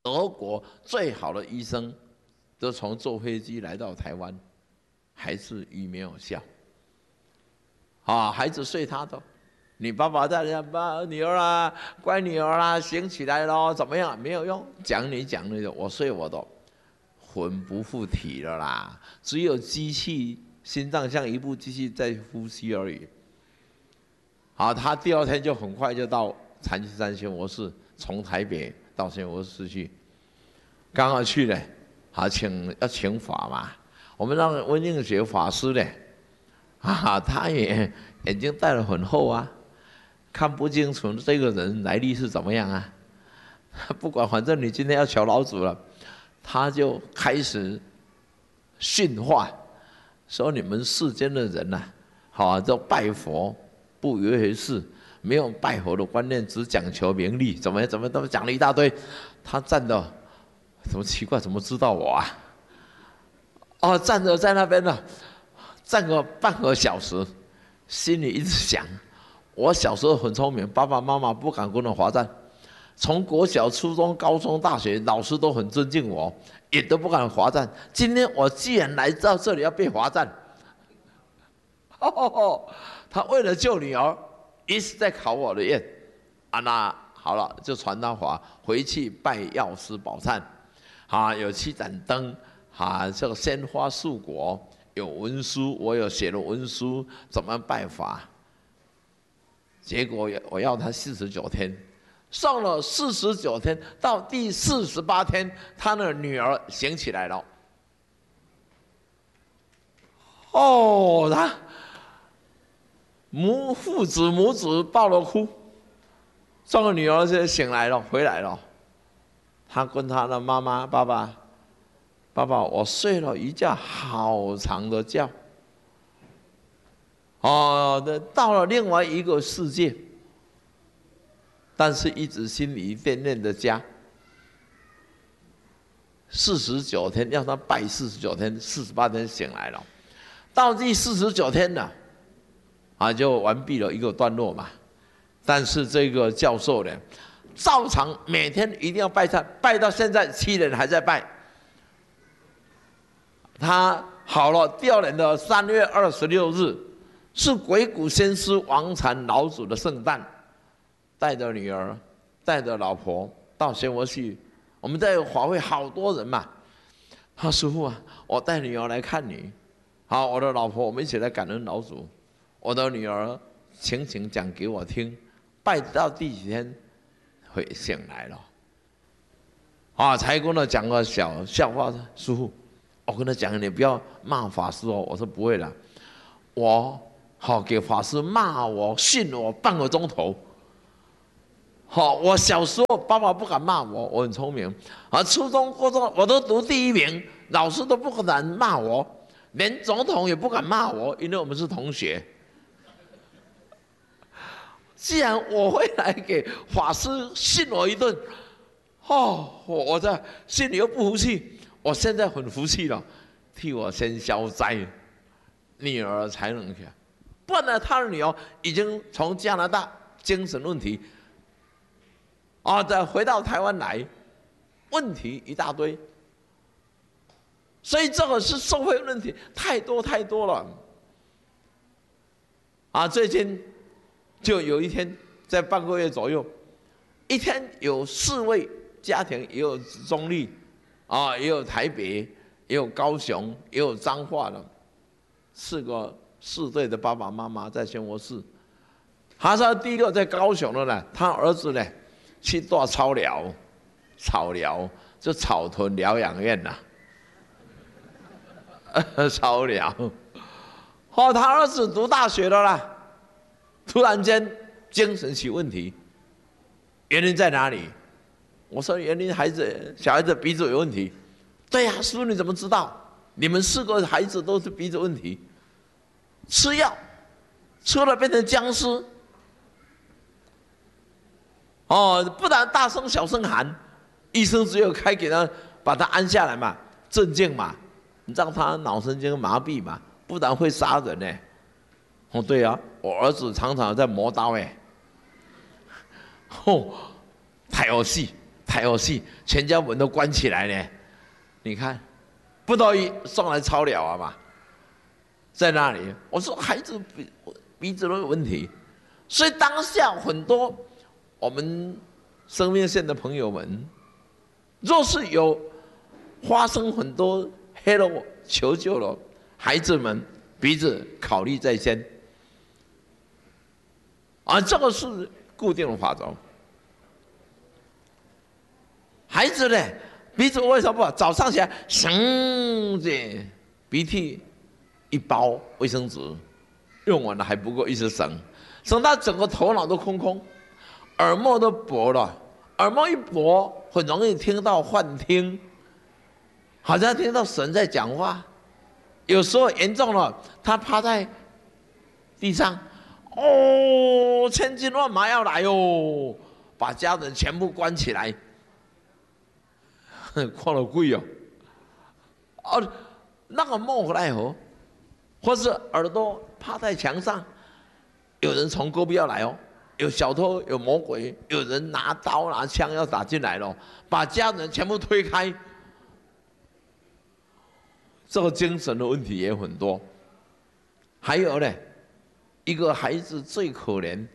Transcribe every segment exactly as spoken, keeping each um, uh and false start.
德国最好的医生都从坐飞机来到台湾，还是鱼没有效。啊，孩子睡他的，你爸爸在那爸女儿啊，乖女儿啊，醒起来咯，怎么样？没有用，讲你讲你的，我睡我的，魂不附体了啦，只有机器，心脏像一部机器在呼吸而已。好，他第二天就很快就到禅七山仙佛寺，从台北到仙佛寺去，刚好去了，好请要请法嘛，我们让温应觉法师呢。啊，他也眼睛戴得很厚啊，看不清楚这个人来历是怎么样啊。不管，反正你今天要求老祖了，他就开始训话，说你们世间的人呐、啊，好、啊，就拜佛不以为回事，没有拜佛的观念，只讲求名利，怎么怎么都讲了一大堆。他站的，怎么奇怪，怎么知道我啊？哦，站着在那边呢。站个半个小时，心里一直想：我小时候很聪明，爸爸妈妈不敢跟我罚站。从国小、初中、高中、大学，老师都很尊敬我，也都不敢罚站。今天我既然来到这里要被罚站，哦，他为了救女儿，一直在考我的验。啊，那好了，就传他法，回去拜药师宝忏。啊，有七盏灯，啊，这个鲜花素果。有文书，我有写了文书，怎么拜法？结果我要他四十九天，上了四十九天，到第四十八天，他的女儿醒起来了。哦，他母父子母子抱了哭，这个女儿就醒来了，回来了。他跟他的妈妈、爸爸。爸爸，我睡了一觉好长的觉，哦，到了另外一个世界，但是一直心里惦念的家。四十九天让他拜四十九天，四十八天醒来了，到第四十九天了，啊，就完毕了一个段落嘛。但是这个教授呢，照常每天一定要拜忏，拜到现在七人还在拜。他好了，第二年的三月二十六日，是鬼谷先师王禅老祖的圣诞，带着女儿，带着老婆到仙佛去。我们在法会好多人嘛。他说师父啊，我带女儿来看你，好，我的老婆，我们一起来感恩老祖。我的女儿情形讲给我听，拜到第几天会醒来了，啊，才跟我讲个小笑话，师父。我跟他讲，你不要骂法师哦。我说不会啦，我好给法师骂我、训我半个钟头。好，我小时候爸爸不敢骂我，我很聪明。啊，初中、高中我都读第一名，老师都不敢骂我，连总统也不敢骂我，因为我们是同学。既然我会来给法师训我一顿，哦，我我在心里又不服气。我现在很服气了，替我先消灾，女儿才能去。不然呢，他的女儿已经从加拿大精神问题，啊，再回到台湾来，问题一大堆。所以这个是社会问题，太多太多了。啊，最近就有一天，在半个月左右，一天有四位家庭，也有中立。啊，也有台北，也有高雄，也有彰化的，四个四对的爸爸妈妈在仙佛寺。他说第一个在高雄的呢，他儿子呢去做草疗，草疗就草屯疗养院呐、啊，草疗。哦，他儿子读大学了啦，突然间精神起问题，原因在哪里？我说原来孩子小孩子鼻子有问题。对呀、啊，师父你怎么知道？你们四个孩子都是鼻子问题，吃药吃了变成僵尸。哦，不然大声小声喊，医生只有开给他把他安下来嘛，镇静嘛，你让他脑神经麻痹嘛，不然会杀人呢。哦，对啊，我儿子常常在磨刀哎。哦，太有戏。 打游戏，全家门都关起来呢。你看，不得已送来超了啊嘛，在那里，我说孩子鼻鼻子都有问题，所以当下很多我们生命线的朋友们，若是有发生很多黑了求救了，孩子们鼻子考虑在先，啊，这个是固定的法则。孩子呢，鼻子为什么不好？早上起来，省着鼻涕一包卫生纸，用完了还不够，一直省，省到整个头脑都空空，耳膜都薄了，耳膜一薄，很容易听到幻听，好像听到神在讲话。有时候严重了，他趴在地上，哦，千军万马要来哦，把家人全部关起来，看了贵哦，哦，那个莫奈何，或是耳朵趴在墙上，有人从隔壁要来哦，有小偷，有魔鬼，有人拿刀拿枪要打进来了，把家人全部推开。这个精神的问题也很多。还有呢，一个孩子最可怜，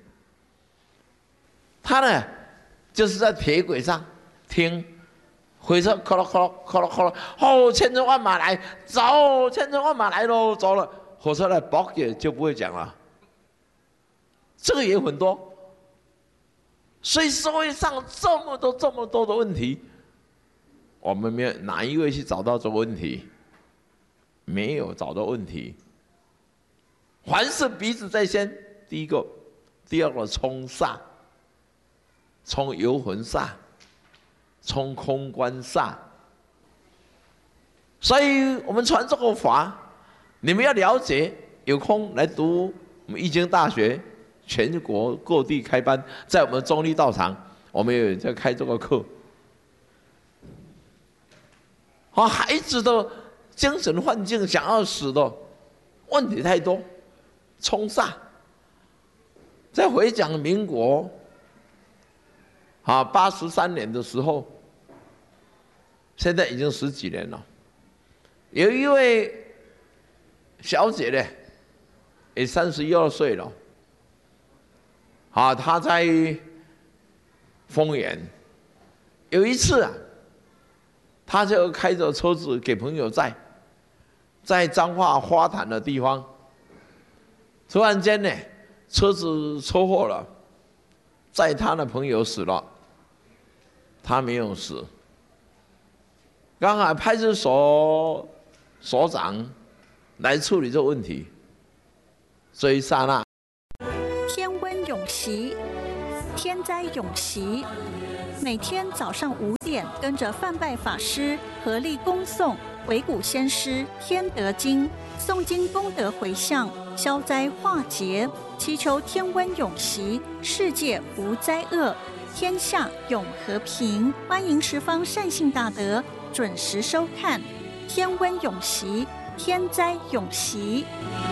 他呢就是在铁轨上听火车咔啦咔啦咔啦咔啦，哦，千军万马来，走，千军万马来喽，走了，火车来爆也就不会讲了。这个也很多，所以社会上这么多这么多的问题，我们没有哪一位去找到这个问题？没有找到问题。凡是鼻子在先，第一个，第二个冲煞，冲游魂煞，冲空观煞。所以我们传这个法，你们要了解，有空来读我们易经大学，全国各地开班，在我们中立道场，我们也在开这个课。好，孩子的精神幻境想要死的问题太多，冲煞。在回讲民国啊八十三年的时候，现在已经十几年了，有一位小姐呢，也三十一二岁了，啊，她在丰原，有一次啊，她就开着车子给朋友载。在彰化花坛的地方，突然间呢，车子车祸了，载他的朋友死了，他没有死。刚好派出所所长来处理这个问题，这一刹那， 天温永习，天灾永习。每天早上五点，跟着范拜法师合力恭诵鬼谷先师天德经，诵经功德回向，消灾化劫，祈求天温永习，世界无灾厄，天下永和平。欢迎十方善信大德准时收看天温永习，天灾永习。